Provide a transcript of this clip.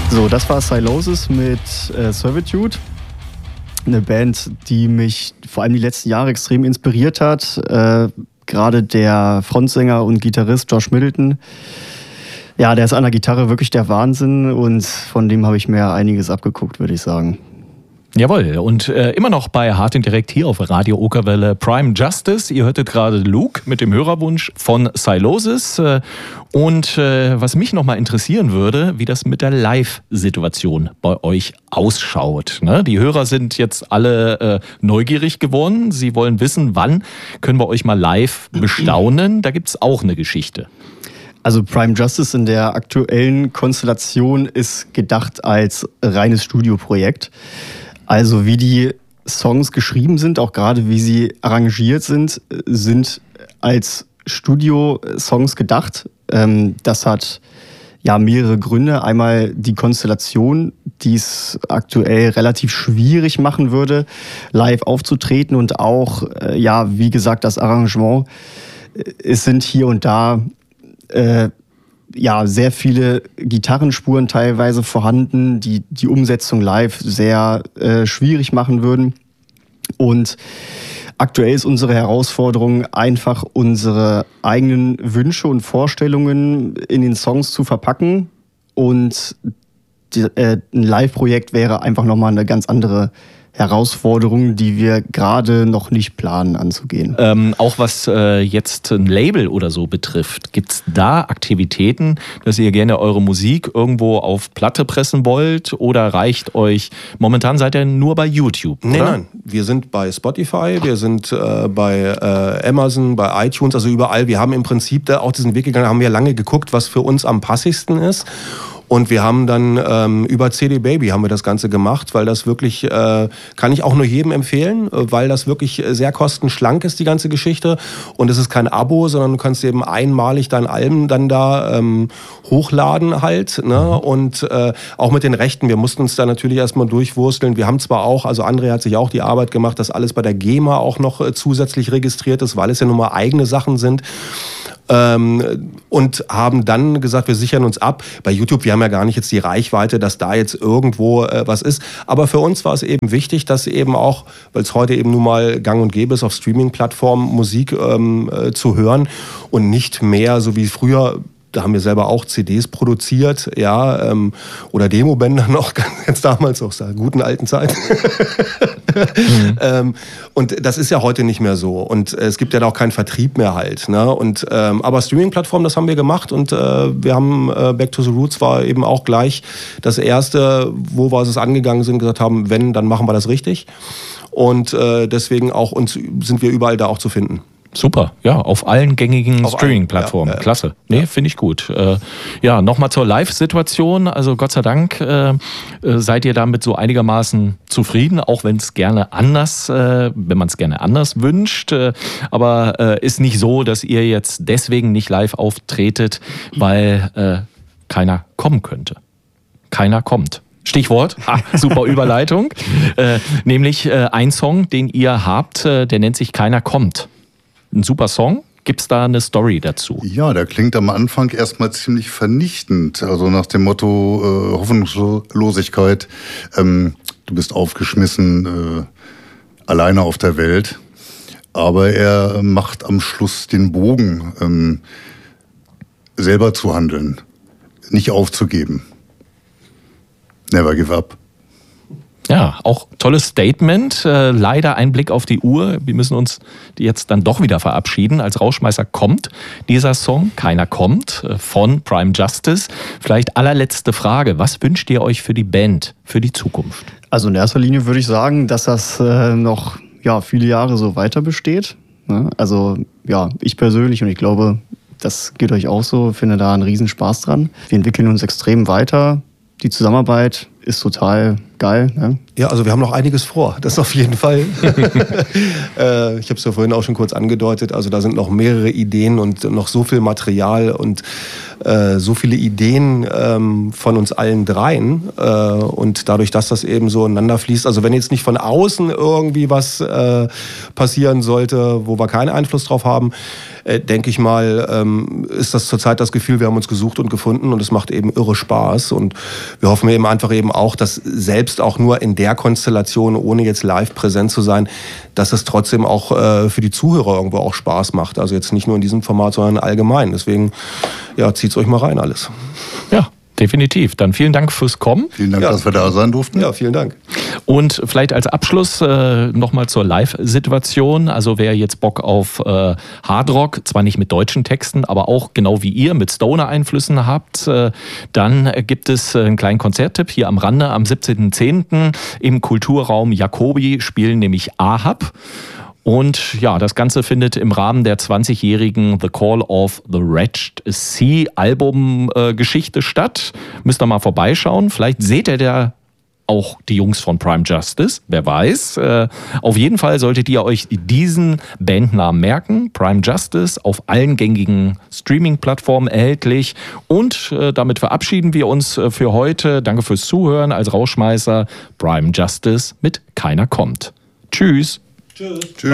So, das war Sylosis mit Servitude. Eine Band, die mich vor allem die letzten Jahre extrem inspiriert hat. Gerade der Frontsänger und Gitarrist Josh Middleton. Ja, der ist an der Gitarre wirklich der Wahnsinn und von dem habe ich mir einiges abgeguckt, würde ich sagen. Jawohl, und immer noch bei Hart und Direkt hier auf Radio Okerwelle Prime Justice. Ihr hörtet gerade Luke mit dem Hörerwunsch von Sylosis. Und was mich nochmal interessieren würde, wie das mit der Live-Situation bei euch ausschaut. Ne? Die Hörer sind jetzt alle neugierig geworden. Sie wollen wissen, wann können wir euch mal live bestaunen. Da gibt es auch eine Geschichte. Also Prime Justice in der aktuellen Konstellation ist gedacht als reines Studioprojekt. Also wie die Songs geschrieben sind, auch gerade wie sie arrangiert sind als Studio-Songs gedacht. Das hat ja mehrere Gründe. Einmal die Konstellation, die es aktuell relativ schwierig machen würde, live aufzutreten und auch, wie gesagt, das Arrangement. Es sind hier und da sehr viele Gitarrenspuren teilweise vorhanden, die die Umsetzung live sehr schwierig machen würden. Und aktuell ist unsere Herausforderung, einfach unsere eigenen Wünsche und Vorstellungen in den Songs zu verpacken. Und ein Live-Projekt wäre einfach nochmal eine ganz andere Herausforderungen, die wir gerade noch nicht planen anzugehen. Auch was jetzt ein Label oder so betrifft, gibt es da Aktivitäten, dass ihr gerne eure Musik irgendwo auf Platte pressen wollt oder reicht euch, momentan seid ihr nur bei YouTube, oder? Nein, wir sind bei Spotify, wir sind bei Amazon, bei iTunes, also überall. Wir haben im Prinzip da auch diesen Weg gegangen, haben wir lange geguckt, was für uns am passigsten ist. Und wir haben dann über CD Baby haben wir das Ganze gemacht, weil das wirklich, kann ich auch nur jedem empfehlen, weil das wirklich sehr kostenschlank ist, die ganze Geschichte. Und es ist kein Abo, sondern du kannst eben einmalig dein Album dann da hochladen halt. Ne? Und auch mit den Rechten, wir mussten uns da natürlich erstmal durchwursteln. Wir haben zwar auch, also André hat sich auch die Arbeit gemacht, dass alles bei der GEMA auch noch zusätzlich registriert ist, weil es ja nun mal eigene Sachen sind. Und haben dann gesagt, wir sichern uns ab. Bei YouTube, wir haben ja gar nicht jetzt die Reichweite, dass da jetzt irgendwo was ist. Aber für uns war es eben wichtig, dass eben auch, weil es heute eben nun mal gang und gäbe ist, auf Streaming-Plattformen Musik zu hören und nicht mehr so wie früher. Da haben wir selber auch CDs produziert, oder Demobänder noch, ganz damals aus der guten alten Zeit. Und das ist ja heute nicht mehr so. Und es gibt ja da auch keinen Vertrieb mehr halt. Ne? Und, aber Streaming-Plattform, das haben wir gemacht und wir haben Back to the Roots war eben auch gleich das erste, wo wir es angegangen sind, gesagt haben, wenn, dann machen wir das richtig. Und deswegen auch sind wir überall da auch zu finden. Super, ja, auf allen gängigen Streaming-Plattformen. Ja, klasse. Finde ich gut. Nochmal zur Live-Situation. Also Gott sei Dank seid ihr damit so einigermaßen zufrieden, auch wenn es gerne anders, wenn man es gerne anders wünscht. Aber ist nicht so, dass ihr jetzt deswegen nicht live auftretet, weil keiner kommen könnte. Keiner kommt. Stichwort, super Überleitung. Nämlich ein Song, den ihr habt, der nennt sich Keiner kommt. Ein super Song. Gibt es da eine Story dazu? Ja, der klingt am Anfang erstmal ziemlich vernichtend. Also nach dem Motto Hoffnungslosigkeit, du bist aufgeschmissen, alleine auf der Welt. Aber er macht am Schluss den Bogen, selber zu handeln, nicht aufzugeben. Never give up. Ja, auch tolles Statement. Leider ein Blick auf die Uhr. Wir müssen uns jetzt dann doch wieder verabschieden. Als Rauschmeißer kommt dieser Song, Keiner kommt, von Prime Justice. Vielleicht allerletzte Frage. Was wünscht ihr euch für die Band, für die Zukunft? Also in erster Linie würde ich sagen, dass das noch viele Jahre so weiter besteht. Also ich persönlich und ich glaube, das geht euch auch so, finde da einen Riesenspaß dran. Wir entwickeln uns extrem weiter. Die Zusammenarbeit ist total geil. Ne? Ja, also wir haben noch einiges vor, das auf jeden Fall. Ich habe es ja vorhin auch schon kurz angedeutet, also da sind noch mehrere Ideen und noch so viel Material und so viele Ideen von uns allen dreien und dadurch, dass das eben so ineinander fließt, also wenn jetzt nicht von außen irgendwie was passieren sollte, wo wir keinen Einfluss drauf haben, denke ich mal, ist das zurzeit das Gefühl, wir haben uns gesucht und gefunden und es macht eben irre Spaß und wir hoffen eben einfach eben auch, dass selbst auch nur in der Konstellation, ohne jetzt live präsent zu sein, dass es trotzdem auch für die Zuhörer irgendwo auch Spaß macht. Also jetzt nicht nur in diesem Format, sondern allgemein. Deswegen, ja, zieht's euch mal rein alles. Ja, definitiv. Dann vielen Dank fürs Kommen. Vielen Dank, dass wir da sein durften. Ja, vielen Dank. Und vielleicht als Abschluss nochmal zur Live-Situation. Also wer jetzt Bock auf Hardrock, zwar nicht mit deutschen Texten, aber auch genau wie ihr mit Stoner-Einflüssen habt, dann gibt es einen kleinen Konzerttipp hier am Rande. Am 17.10. im Kulturraum Jacobi spielen nämlich Ahab. Und ja, das Ganze findet im Rahmen der 20-jährigen The Call of the Wretched Sea Album-Geschichte statt. Müsst ihr mal vorbeischauen. Vielleicht seht ihr da auch die Jungs von Prime Justice, wer weiß. Auf jeden Fall solltet ihr euch diesen Bandnamen merken. Prime Justice, auf allen gängigen Streaming-Plattformen erhältlich. Und damit verabschieden wir uns für heute. Danke fürs Zuhören. Als Rauschmeißer Prime Justice mit Keiner kommt. Tschüss. Tschüss.